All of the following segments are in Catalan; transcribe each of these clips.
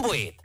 8.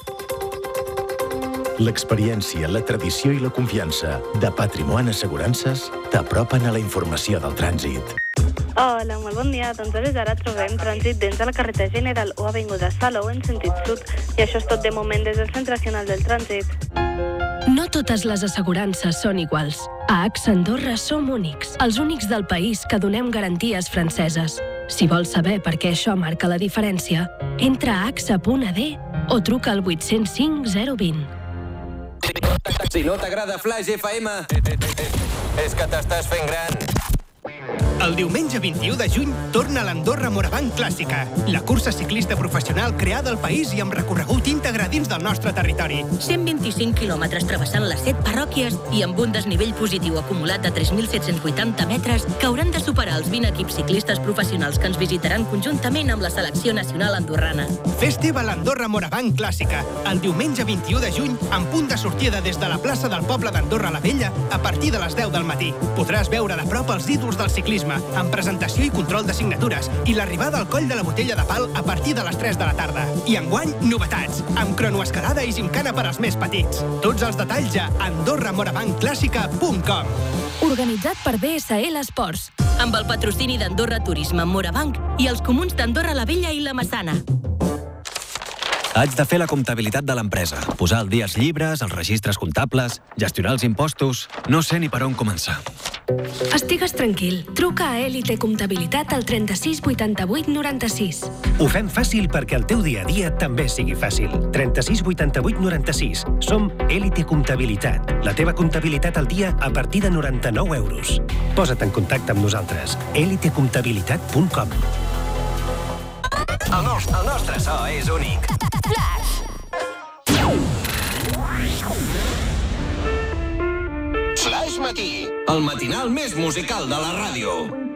L'experiència, la tradició i la confiança de Patrimon Assegurances t'apropen a la informació del trànsit. Hola, molt bon dia. Doncs ara trobem trànsit dins de la carretera general o avinguda Salou en sentit sud. I això és tot de moment des del Centre Nacional del Trànsit. No totes les assegurances són iguals. A AXA Andorra som únics, els únics del país que donem garanties franceses. Si vols saber per què això marca la diferència, entra a axa.ad o truca al 805 020. Si no t'agrada Flash FM, és que t'estàs fent gran. El diumenge 21 de juny torna l'Andorra Morabanc Clàssica, la cursa ciclista professional creada al país i amb recorregut íntegre dins del nostre territori. 125 quilòmetres travessant les 7 parròquies i amb un desnivell positiu acumulat de 3.780 metres que hauran de superar els 20 equips ciclistes professionals que ens visitaran conjuntament amb la selecció nacional andorrana. Fes teva l'Andorra Morabanc Clàssica, el diumenge 21 de juny, en punt de sortida des de la plaça del poble d'Andorra la Vella a partir de les 10 del matí. Podràs veure de prop els ídols del ciclisme, amb presentació i control de signatures i l'arribada al coll de la Botella de Pal a partir de les 3 de la tarda. I enguany, novetats, amb cronoescalada i gimcana per als més petits. Tots els detalls a andorramorabanclàssica.com. Organitzat per BSL Esports. Amb el patrocini d'Andorra Turisme Morabanc i els comuns d'Andorra la Vella i la Massana. Haig de fer la comptabilitat de l'empresa, posar al dia els llibres, els registres comptables, gestionar els impostos... No sé ni per on començar. Estigues tranquil. Truca a Elite Comptabilitat al 36 88 96. Ho fem fàcil perquè el teu dia a dia també sigui fàcil. 36 88 96. Som Elite Comptabilitat. La teva comptabilitat al dia a partir de 99 euros. Posa't en contacte amb nosaltres. elitecomptabilitat.com. El nostre so és únic. Flash. Flash Matí, el matinal més musical de la ràdio.